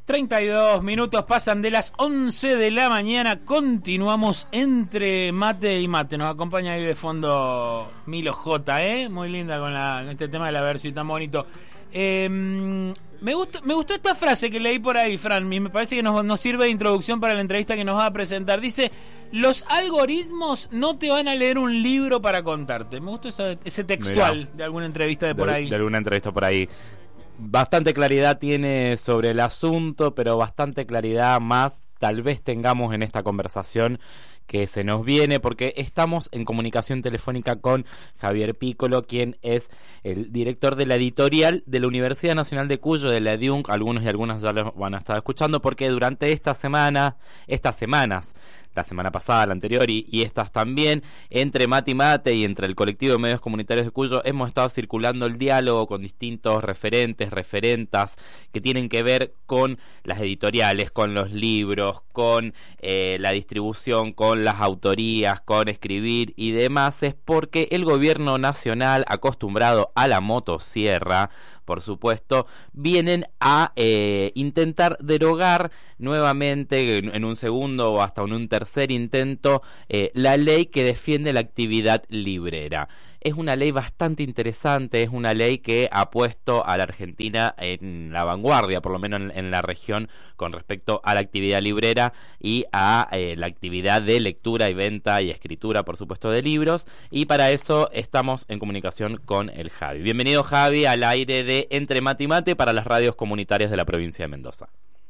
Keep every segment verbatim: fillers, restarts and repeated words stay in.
treinta y dos minutos pasan de las once de la mañana. Continuamos entre mate y mate. Nos acompaña ahí de fondo Milo J, ¿eh? Muy linda con la, este tema de la versión tan bonito. Eh, me, gustó, me gustó esta frase que leí por ahí, Fran. Y me parece que nos, nos sirve de introducción para la entrevista que nos va a presentar. Dice: los algoritmos no te van a leer un libro para contarte. Me gustó esa, ese textual. Mirá, de alguna entrevista de por de, ahí. De alguna entrevista por ahí. Bastante claridad tiene sobre el asunto, pero bastante claridad más tal vez tengamos en esta conversación que se nos viene, porque estamos en comunicación telefónica con Javier Piccolo, quien es el director de la editorial de la Universidad Nacional de Cuyo, de la EDIUNC. Algunos y algunas ya lo van a estar escuchando, porque durante esta semana, estas semanas, la semana pasada, la anterior y, y estas también, entre Mate y Mate y entre el colectivo de medios comunitarios de Cuyo, hemos estado circulando el diálogo con distintos referentes, referentas, que tienen que ver con las editoriales, con los libros, con eh, la distribución, con las autorías, con escribir y demás. Es porque el gobierno nacional, acostumbrado a la motosierra, por supuesto, vienen a eh, intentar derogar nuevamente, en, en un segundo o hasta en un tercer intento, eh, la ley que defiende la actividad librera. Es una ley bastante interesante, es una ley que ha puesto a la Argentina en la vanguardia, por lo menos en, en la región, con respecto a la actividad librera y a eh, la actividad de lectura y venta y escritura, por supuesto, de libros. Y para eso estamos en comunicación con el Javi. Bienvenido, Javi, al aire de Entre Mate y Mate para las radios comunitarias de la provincia de Mendoza.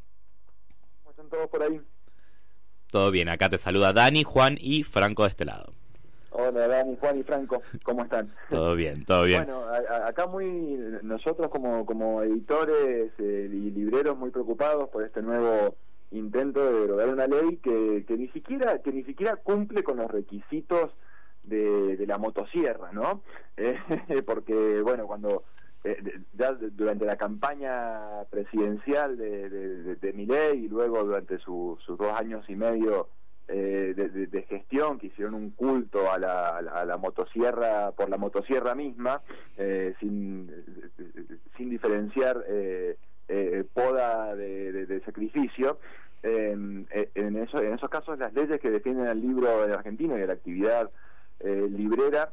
¿Cómo están todos por ahí? Todo bien, acá te saluda Dani, Juan y Franco de este lado. Hola Dani, Juan y Franco, ¿cómo están? Todo bien, todo bien. Bueno, a, a, acá muy nosotros como como editores eh, y libreros muy preocupados por este nuevo intento de derogar una ley que, que ni siquiera que ni siquiera cumple con los requisitos de, de la motosierra, ¿no? Eh, porque bueno, cuando eh, ya durante la campaña presidencial de, de, de, de Milei y luego durante su, sus dos años y medio Eh, de, de, de gestión, que hicieron un culto a la, a la, a la motosierra por la motosierra misma, eh, sin sin diferenciar eh, eh, poda de, de, de sacrificio. Eh, en, eso, en esos casos, las leyes que defienden al libro argentino y a la actividad eh, librera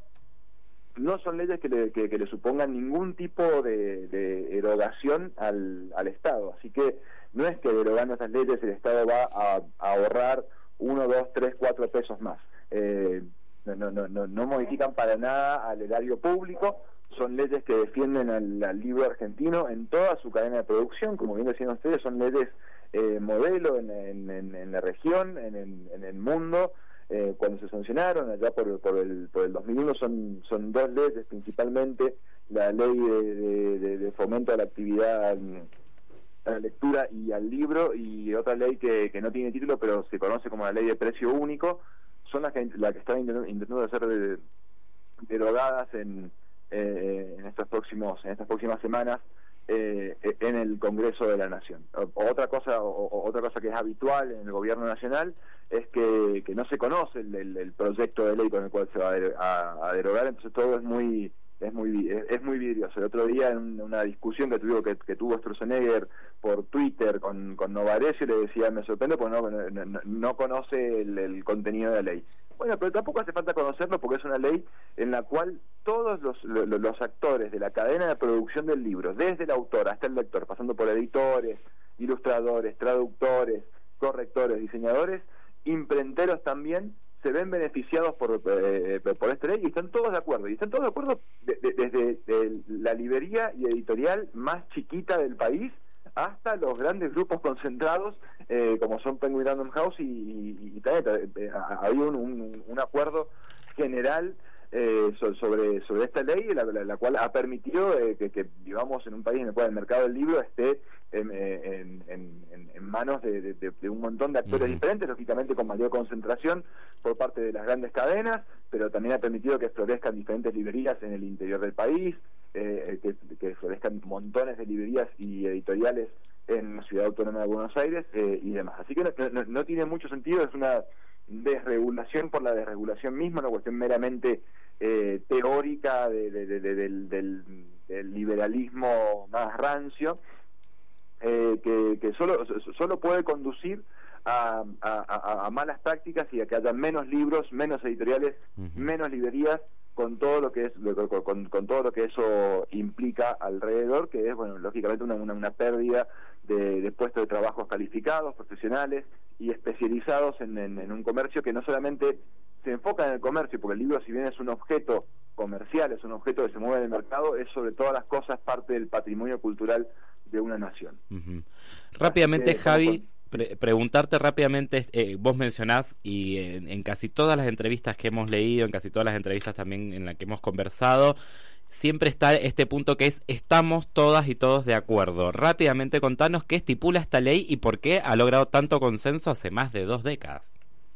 no son leyes que le, que, que le supongan ningún tipo de, de erogación al, al Estado. Así que no es que derogando esas leyes el Estado va a, a ahorrar uno, dos, tres, cuatro pesos más. Eh, no, no, no, no, no modifican para nada al erario público. Son leyes que defienden al, al libro argentino en toda su cadena de producción. Como bien decían ustedes, son leyes eh, modelo en, en, en, en la región, en, en, en el mundo. Eh, cuando se sancionaron allá por, por, el, por el dos mil uno, son, son dos leyes principalmente: la ley de, de, de, de fomento a la actividad, a la lectura y al libro, y otra ley que, que no tiene título pero se conoce como la ley de precio único. Son las que, la que están intentando, intentando ser de, derogadas en, eh, en estos próximos en estas próximas semanas eh, en el Congreso de la Nación. O, otra cosa o, o, otra cosa que es habitual en el gobierno nacional es que, que no se conoce el, el, el proyecto de ley con el cual se va a, de, a, a derogar, entonces todo es muy es muy es muy vidrioso. El otro día, en una discusión que tuvo que, que tuvo Sturzenegger por Twitter con, con Novarecio, le decía: me sorprende porque no, no, no conoce el, el contenido de la ley. Bueno, pero tampoco hace falta conocerlo, porque es una ley en la cual todos los, los, los actores de la cadena de producción del libro, desde el autor hasta el lector, pasando por editores, ilustradores, traductores, correctores, diseñadores, imprenteros también, se ven beneficiados por eh, por esta ley, y están todos de acuerdo, y están todos de acuerdo de, de, desde de la librería y editorial más chiquita del país hasta los grandes grupos concentrados eh, como son Penguin Random House y, y, y Planeta. Eh, había un, un, un acuerdo general eh, so, sobre sobre esta ley, la, la, la cual ha permitido eh, que, que vivamos en un país en el cual el mercado del libro esté en, en, en, en manos de, de, de un montón de actores uh-huh. diferentes, lógicamente con mayor concentración por parte de las grandes cadenas, pero también ha permitido que florezcan diferentes librerías en el interior del país, eh, que, que florezcan montones de librerías y editoriales en la ciudad autónoma de Buenos Aires eh, y demás. Así que no, no, no tiene mucho sentido, es una desregulación por la desregulación misma, una cuestión meramente eh, teórica de, de, de, de, del, del, del liberalismo más rancio, eh, que, que solo, solo puede conducir a, a, a malas prácticas y a que haya menos libros, menos editoriales, uh-huh. menos librerías, con todo lo que es con, con todo lo que eso implica alrededor, que es, bueno, lógicamente una, una, una pérdida de, de puestos de trabajos calificados, profesionales y especializados en, en, en un comercio que no solamente se enfoca en el comercio, porque el libro, si bien es un objeto comercial, es un objeto que se mueve en el mercado, es sobre todas las cosas parte del patrimonio cultural de una nación. Uh-huh. Rápidamente, que, Javi, pre- preguntarte rápidamente, eh, vos mencionás, y en, en casi todas las entrevistas que hemos leído, en casi todas las entrevistas también en las que hemos conversado, siempre está este punto que es, estamos todas y todos de acuerdo. Rápidamente contanos qué estipula esta ley y por qué ha logrado tanto consenso hace más de dos décadas.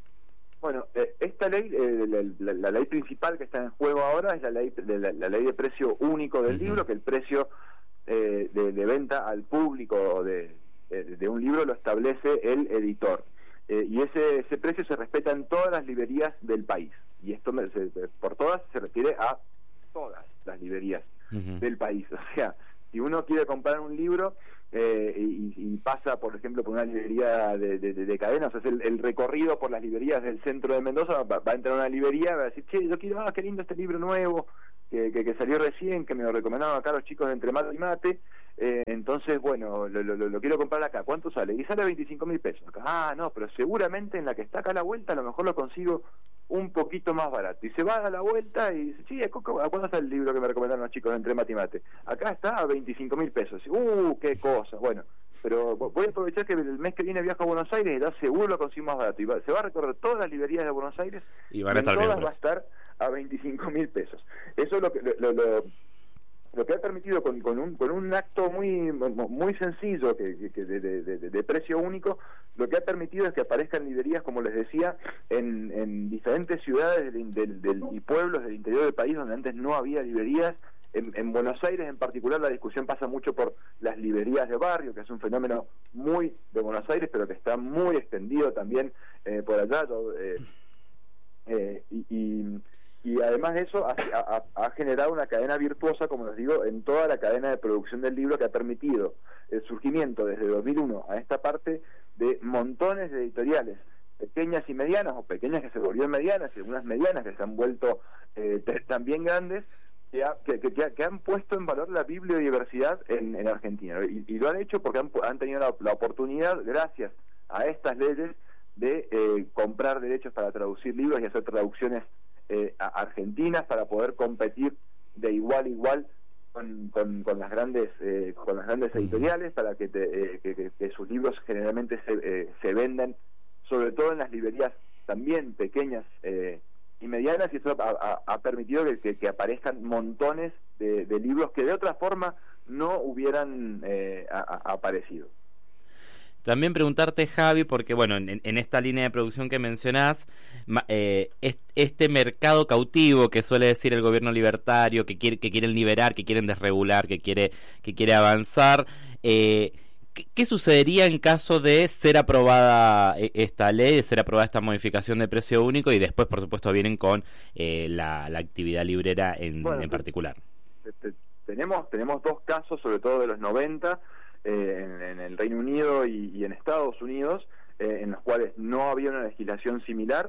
Bueno, eh, esta ley, eh, la, la, la ley principal que está en juego ahora es la ley de, la, la ley de precio único del uh-huh. libro, que el precio eh, de, de venta al público de, de, de un libro lo establece el editor. Eh, y ese, ese precio se respeta en todas las librerías del país. Y esto, me, se, por todas, se refiere a todas las librerías uh-huh. del país. O sea, si uno quiere comprar un libro eh, y, y pasa, por ejemplo, por una librería de, de, de, de cadena, o sea, es el, el recorrido por las librerías del centro de Mendoza, va, va a entrar a una librería y va a decir, che, yo quiero, ah, qué lindo este libro nuevo, que, que, que salió recién, que me lo recomendaron acá los chicos de Entre Mate y Mate, eh, entonces, bueno, lo, lo, lo quiero comprar acá. ¿Cuánto sale? Y sale veinticinco mil pesos. Acá. Ah, no, pero seguramente en la que está acá a la vuelta a lo mejor lo consigo un poquito más barato. Y se va a la vuelta y dice, sí, ¿a cuándo está el libro que me recomendaron los chicos de Entre Mate y Mate? Acá está a veinticinco mil pesos. ¡Uh, qué cosa! Bueno, pero voy a aprovechar que el mes que viene viajo a Buenos Aires y ya seguro lo consigo más barato. Y va, se va a recorrer todas las librerías de Buenos Aires y van a estar todas bien, va a estar a veinticinco mil pesos. Eso es lo que... Lo, lo, lo que ha permitido con, con, un, con un acto muy muy sencillo que, que de, de, de, de precio único, lo que ha permitido es que aparezcan librerías, como les decía, en, en diferentes ciudades del, del, del, y pueblos del interior del país donde antes no había librerías. En, en Buenos Aires en particular la discusión pasa mucho por las librerías de barrio, que es un fenómeno muy de Buenos Aires, pero que está muy extendido también eh, por allá. Eh, eh, y, y Y además de eso ha, ha, ha generado una cadena virtuosa, como les digo, en toda la cadena de producción del libro, que ha permitido el surgimiento desde dos mil uno a esta parte de montones de editoriales, pequeñas y medianas, o pequeñas que se volvieron medianas, y algunas medianas que se han vuelto eh, también grandes, que, ha, que, que, que han puesto en valor la bibliodiversidad en, en Argentina. Y, y lo han hecho porque han, han tenido la, la oportunidad, gracias a estas leyes, de eh, comprar derechos para traducir libros y hacer traducciones Eh, argentinas para poder competir de igual a igual con, con, con las grandes eh, con las grandes editoriales, para que, te, eh, que, que, que sus libros generalmente se, eh, se vendan sobre todo en las librerías también pequeñas eh, y medianas, y eso ha, ha, ha permitido que, que, que aparezcan montones de, de libros que de otra forma no hubieran eh, a, a aparecido. También preguntarte, Javi, porque bueno, en, en esta línea de producción que mencionás, eh, este mercado cautivo que suele decir el gobierno libertario, que quiere, que quieren liberar, que quieren desregular, que quiere, que quiere avanzar, eh, ¿qué, ¿qué sucedería en caso de ser aprobada esta ley, de ser aprobada esta modificación de precio único, y después, por supuesto, vienen con eh, la, la actividad librera en, bueno, en particular? Tenemos, tenemos dos casos, sobre todo de los noventa, Eh, en, en el Reino Unido y, y en Estados Unidos, eh, en los cuales no había una legislación similar,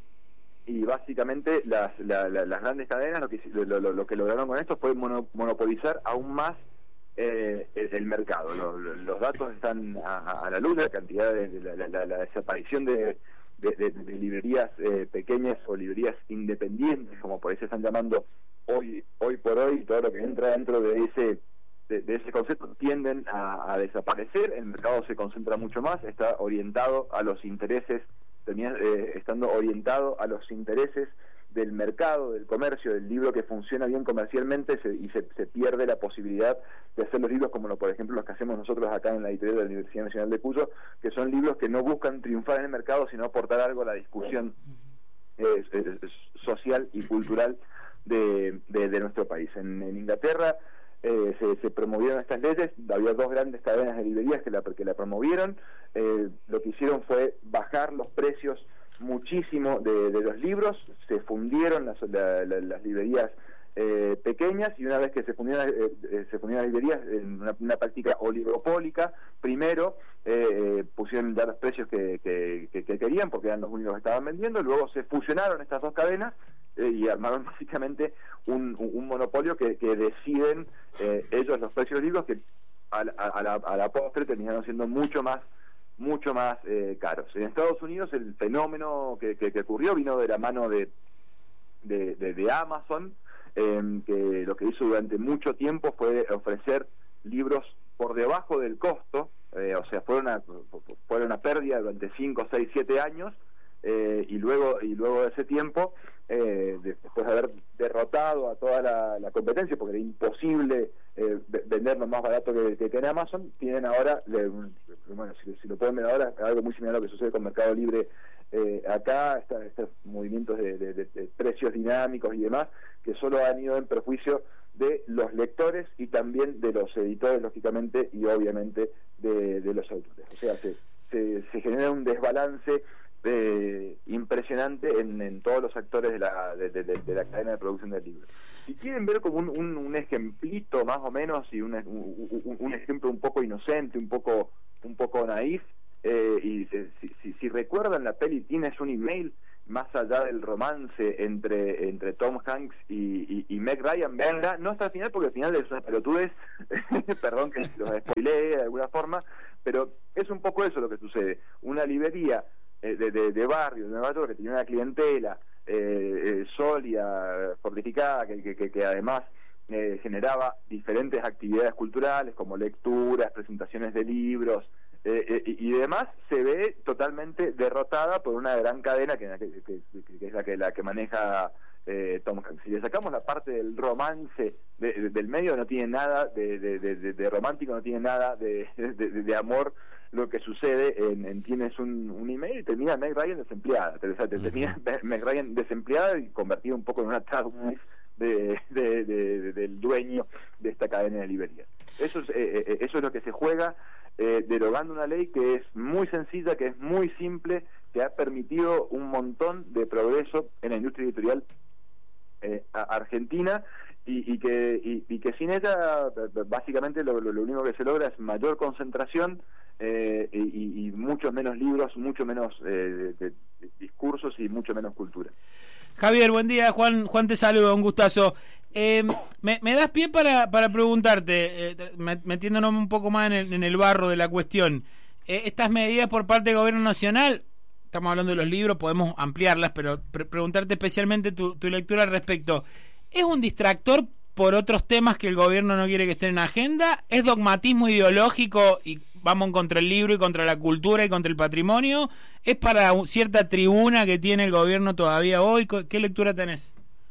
y básicamente las, la, la, las grandes cadenas lo que, lo, lo, lo que lograron con esto fue mono, monopolizar aún más eh, el, el mercado. Lo, lo, los datos están a, a la luz, la cantidad de, de la, la, la desaparición de, de, de, de librerías eh, pequeñas o librerías independientes, como por ahí se están llamando hoy, hoy por hoy, todo lo que entra dentro de ese De, de ese concepto tienden a, a desaparecer. El mercado se concentra mucho más, está orientado a los intereses, termina eh, estando orientado a los intereses del mercado, del comercio, del libro que funciona bien comercialmente, se, y se, se pierde la posibilidad de hacer los libros como, lo, por ejemplo, los que hacemos nosotros acá en la editorial de la Universidad Nacional de Cuyo, que son libros que no buscan triunfar en el mercado, sino aportar algo a la discusión eh, eh, social y cultural de, de, de nuestro país. En, en Inglaterra Eh, se, se promovieron estas leyes, había dos grandes cadenas de librerías que la, que la promovieron, eh, lo que hicieron fue bajar los precios muchísimo de, de los libros, se fundieron las, la, la, las librerías eh, pequeñas, y una vez que se fundieron, eh, eh, se fundieron las librerías en una, una práctica oligopólica, primero eh, pusieron ya los precios que, que, que, que querían, porque eran los únicos que estaban vendiendo, luego se fusionaron estas dos cadenas eh, y armaron básicamente un, un, un monopolio que, que deciden eh, ellos los precios de los libros, que a, a, a, la, a la postre terminaron siendo mucho más mucho más eh, caros. En Estados Unidos el fenómeno que, que, que ocurrió vino de la mano de, de, de, de Amazon, eh, que lo que hizo durante mucho tiempo fue ofrecer libros por debajo del costo, eh, o sea, fue una, fue una pérdida durante cinco, seis, siete años, eh, y luego y luego de ese tiempo, eh, después de haber derrotado a toda la, la competencia, porque era imposible eh, venderlo más barato que, que, que en Amazon, tienen ahora, le, bueno, si, si lo pueden ver ahora, algo muy similar a lo que sucede con Mercado Libre eh, acá, está, estos movimientos de, de, de, de precios dinámicos y demás, que solo han ido en perjuicio de los lectores y también de los editores, lógicamente, y obviamente de, de los autores. O sea, se, se, se genera un desbalance eh, impresionante en, en todos los actores de la, de, de, de la cadena de producción del libro. Si quieren ver como un, un, un ejemplito más o menos, y un, un, un ejemplo un poco inocente, un poco un poco naif, eh, y si, si, si recuerdan la peli Tienes un email, más allá del romance entre entre Tom Hanks y, y, y Meg Ryan, veanla, no hasta el final porque al final es una pelotudez, perdón que los spoileé de alguna forma, pero es un poco eso lo que sucede. Una librería eh, de, de, de barrio de Nueva York que tiene una clientela eh, eh, sólida, fortificada, que, que, que además eh, generaba diferentes actividades culturales como lecturas, presentaciones de libros, Eh, eh, y demás, se ve totalmente derrotada por una gran cadena que, que, que, que es la que la que maneja eh, Tom Hanks. Si le sacamos la parte del romance de, de, del medio, no tiene nada de, de, de, de romántico, no tiene nada de, de, de, de amor. Lo que sucede en, en Tienes un, un email, y termina Meg Ryan desempleada, o sea, termina uh-huh. Meg Ryan desempleada y convertida un poco en una target de, de, de, de, del dueño de esta cadena de librerías. Eso es, eh, eso es lo que se juega, eh, derogando una ley que es muy sencilla, que es muy simple, que ha permitido un montón de progreso en la industria editorial eh, argentina, y, y que y, y que sin ella básicamente lo, lo, lo único que se logra es mayor concentración eh, y, y muchos menos libros, mucho menos eh, de, de discursos y mucho menos cultura. Javier, buen día. Juan Juan te saluda, un gustazo. Eh, me, me das pie para, para preguntarte, eh, metiéndonos un poco más en el, en el barro de la cuestión. Eh, estas medidas por parte del Gobierno Nacional, estamos hablando de los libros, podemos ampliarlas, pero pre- preguntarte especialmente tu, tu lectura al respecto. ¿Es un distractor por otros temas que el gobierno no quiere que estén en agenda? ¿Es dogmatismo ideológico y vamos contra el libro y contra la cultura y contra el patrimonio? ¿Es para cierta tribuna que tiene el gobierno todavía hoy? ¿Qué lectura tenés?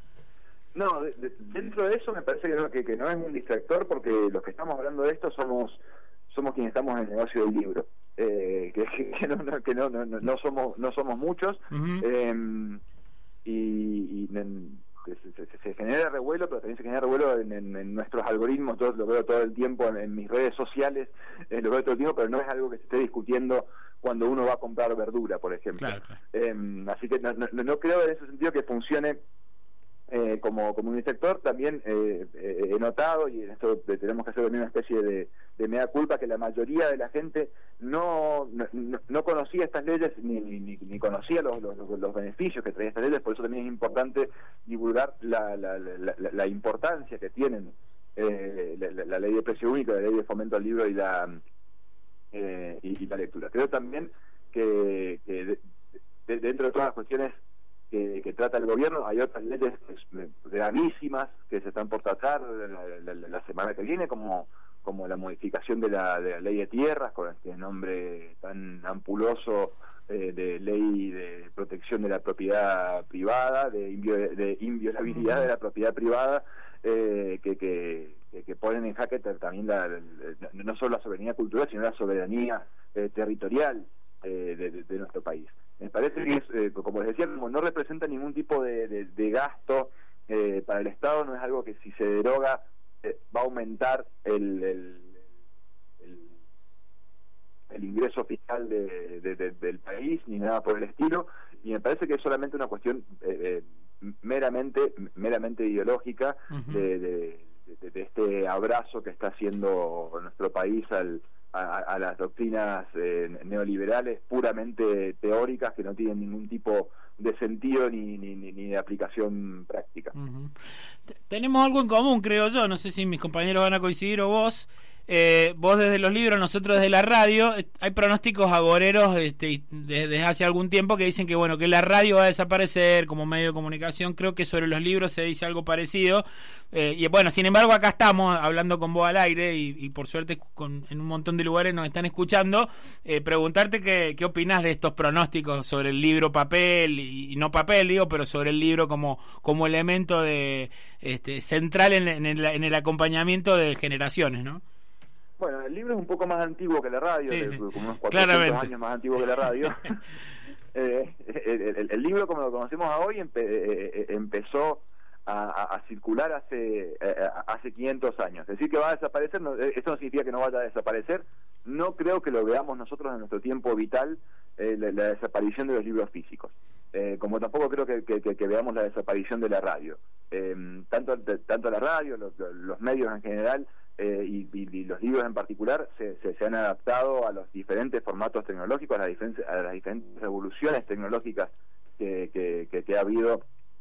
No, de, de, dentro de eso me parece que no, que, que no es un distractor, porque los que estamos hablando de esto somos somos quienes estamos en el negocio del libro, eh, que, que, no, no, que no, no, no somos no somos muchos, uh-huh. eh, y, y en, Se, se, se genera revuelo, pero también se genera revuelo en, en, en nuestros algoritmos. Yo lo veo todo el tiempo en, en mis redes sociales, eh, lo veo todo el tiempo, pero no es algo que se esté discutiendo cuando uno va a comprar verdura, por ejemplo. Claro, claro. Eh, así que no, no, no creo en ese sentido que funcione eh, como, como un distractor. También eh, eh, he notado, y en esto tenemos que hacer también una especie de, de mea culpa, que la mayoría de la gente no no, no conocía estas leyes, ni, ni, ni conocía los, los, los beneficios que traían estas leyes. Por eso también es importante divulgar la, la, la, la, la importancia que tienen eh, la, la, la ley de precio único, la ley de fomento al libro y la eh, y, y la lectura. Creo también que, que de, de, dentro de todas las cuestiones que, que trata el gobierno, hay otras leyes gravísimas que se están por tratar la, la, la semana que viene, como como la modificación de la, de la ley de tierras, con este nombre tan ampuloso eh, de ley de protección de la propiedad privada, de, invio, de inviolabilidad de la propiedad privada, eh, que, que, que ponen en jaque también la, la, no solo la soberanía cultural, sino la soberanía eh, territorial eh, de, de, de nuestro país. Me parece que, es, eh, como les decía, como no representa ningún tipo de, de, de gasto eh, para el Estado, no es algo que si se deroga va a aumentar el, el, el, el ingreso fiscal de, de, de, del país, ni nada por el estilo, y me parece que es solamente una cuestión eh, meramente meramente ideológica uh-huh. de, de, de, de este abrazo que está haciendo nuestro país al, a, a las doctrinas eh, neoliberales puramente teóricas que no tienen ningún tipo de sentido ni, ni, ni de aplicación práctica. Uh-huh. Tenemos algo en común, creo yo, no sé si mis compañeros van a coincidir o vos. Eh, vos desde los libros, nosotros desde la radio. Hay pronósticos agoreros este, desde hace algún tiempo que dicen que bueno que la radio va a desaparecer como medio de comunicación. Creo que sobre los libros se dice algo parecido, eh, y bueno, sin embargo acá estamos hablando con vos al aire y, y por suerte con, en un montón de lugares nos están escuchando. eh, preguntarte qué, qué opinás de estos pronósticos sobre el libro papel y, y no papel digo, pero sobre el libro como, como elemento de este, central en, en, el, en el acompañamiento de generaciones, ¿no? Bueno, el libro es un poco más antiguo que la radio, sí, de, sí. como unos cuatrocientos años más antiguo que la radio. eh, el, el, el libro, como lo conocemos hoy, empe, eh, empezó a, a, a circular hace eh, hace quinientos años. Decir que va a desaparecer, no, eso no significa que no vaya a desaparecer. No creo que lo veamos nosotros en nuestro tiempo vital, eh, la, la desaparición de los libros físicos. Eh, como tampoco creo que, que, que, que veamos la desaparición de la radio. Eh, tanto, de, tanto la radio, los, los medios en general, Eh, y, y, y los libros en particular se, se, se han adaptado a los diferentes formatos tecnológicos, a las diferentes, a las diferentes revoluciones tecnológicas que, que, que, que ha habido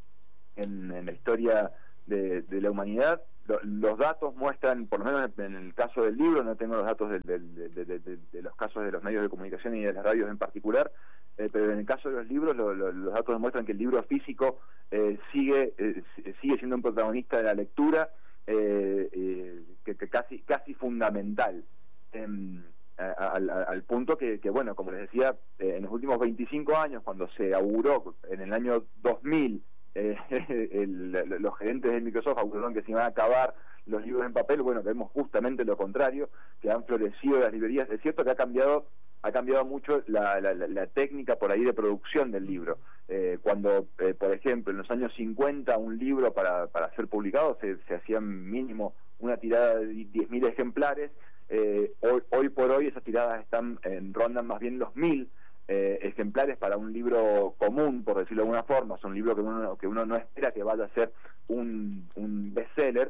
en, en la historia de, de la humanidad. Lo, los datos muestran, por lo menos en el caso del libro, no tengo los datos del, del, de, de, de, de los casos de los medios de comunicación y de las radios en particular, eh, pero en el caso de los libros, lo, lo, los datos demuestran que el libro físico eh, sigue, eh, sigue siendo un protagonista de la lectura, Eh, eh, que, que casi casi fundamental, eh, al, al punto que, que bueno, como les decía, eh, en los últimos veinticinco años, cuando se auguró en el año dos mil, eh, el, los gerentes de Microsoft auguraron que se iban a acabar los libros en papel. Bueno, vemos justamente lo contrario, que han florecido las librerías. Es cierto que ha cambiado ha cambiado mucho la, la, la técnica por ahí de producción del libro. Eh, cuando, eh, por ejemplo, en los años cincuenta un libro para, para ser publicado se, se hacía mínimo una tirada de diez mil ejemplares. Eh, hoy, hoy por hoy esas tiradas están en rondan más bien los mil eh, ejemplares para un libro común, por decirlo de alguna forma. Es un libro que uno, que uno no espera que vaya a ser un, un bestseller,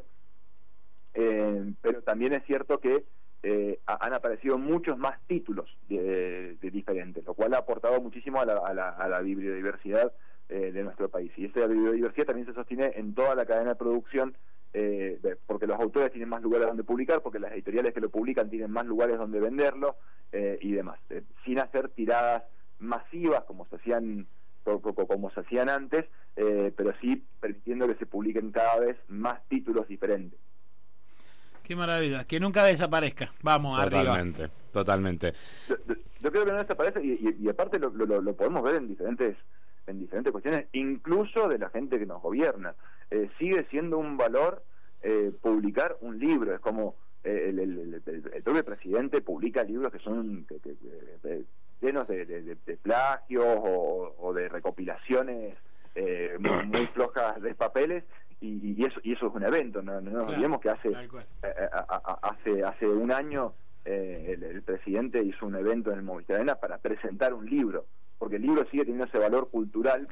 eh, pero también es cierto que Eh, han aparecido muchos más títulos de, de diferentes, lo cual ha aportado muchísimo a la, a la, a la bibliodiversidad eh, de nuestro país. Y esa bibliodiversidad también se sostiene en toda la cadena de producción, eh, de, porque los autores tienen más lugares donde publicar, porque las editoriales que lo publican tienen más lugares donde venderlo, eh, y demás, eh, sin hacer tiradas masivas como se hacían como se hacían antes, eh, pero sí permitiendo que se publiquen cada vez más títulos diferentes. Qué maravilla, que nunca desaparezca. Vamos, totalmente, arriba. Totalmente. Yo, yo creo que no desaparece y, y, y aparte lo, lo, lo podemos ver en diferentes en diferentes cuestiones, incluso de la gente que nos gobierna. Eh, sigue siendo un valor eh, publicar un libro. Es como eh, el, el, el, el, el propio presidente publica libros que son que, que, que, llenos de, de, de, de plagios o, o de recopilaciones eh, muy, muy flojas de papeles. Y, y eso y eso es un evento, no, no nos olvidemos que hace eh, a, a, hace hace un año eh, el, el presidente hizo un evento en el Movistar Arena para presentar un libro, porque el libro sigue teniendo ese valor cultural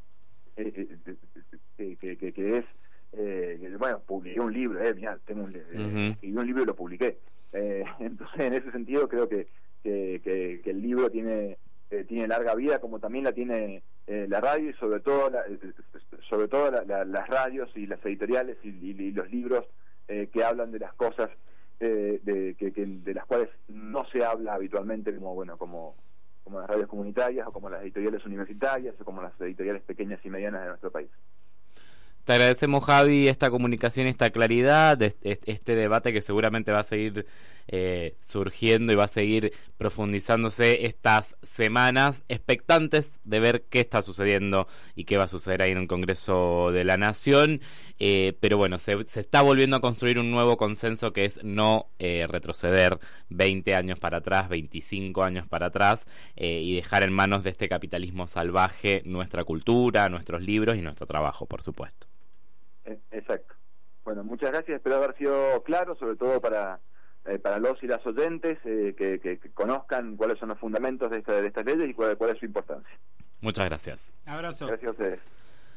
eh, eh, que, que, que es eh, bueno, publiqué un libro, eh, mirá, tengo un, uh-huh. escribí un libro y lo publiqué, eh, entonces en ese sentido creo que que, que, que el libro tiene eh, tiene larga vida, como también la tiene eh, la radio, y sobre todo la, sobre todo la, la, las radios y las editoriales y, y, y los libros eh, que hablan de las cosas eh, de, que, que, de las cuales no se habla habitualmente, como bueno como como las radios comunitarias o como las editoriales universitarias o como las editoriales pequeñas y medianas de nuestro país. Te agradecemos, Javi, esta comunicación, esta claridad, este debate que seguramente va a seguir eh, surgiendo y va a seguir profundizándose estas semanas, expectantes de ver qué está sucediendo y qué va a suceder ahí en el Congreso de la Nación. Eh, pero bueno, se, se está volviendo a construir un nuevo consenso que es no eh, retroceder veinte años para atrás, veinticinco años para atrás, eh, y dejar en manos de este capitalismo salvaje nuestra cultura, nuestros libros y nuestro trabajo, por supuesto. Exacto. Bueno, muchas gracias, espero haber sido claro, sobre todo para eh, para los y las oyentes, eh, que, que, que conozcan cuáles son los fundamentos de, esta, de estas leyes y cuál, cuál es su importancia. Muchas gracias. Abrazo. Gracias a ustedes.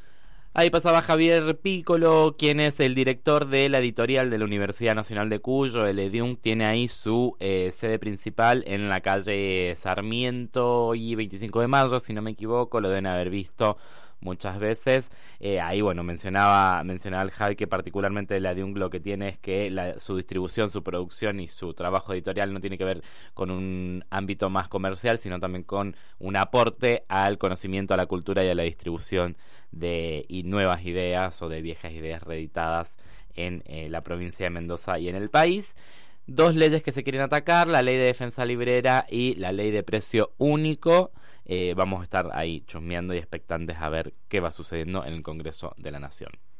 Ahí pasaba Javier Piccolo, quien es el director de la editorial de la Universidad Nacional de Cuyo, el EDIUM. Tiene ahí su eh, sede principal en la calle Sarmiento y veinticinco de mayo, si no me equivoco, lo deben haber visto muchas veces. Eh, ahí, bueno, mencionaba mencionaba el Javi que particularmente la EDIUM lo que tiene es que la, su distribución, su producción y su trabajo editorial no tiene que ver con un ámbito más comercial, sino también con un aporte al conocimiento, a la cultura y a la distribución de y nuevas ideas o de viejas ideas reeditadas en eh, la provincia de Mendoza y en el país. Dos leyes que se quieren atacar, la ley de defensa librera y la ley de precio único. Eh, vamos a estar ahí chusmeando y expectantes a ver qué va sucediendo en el Congreso de la Nación.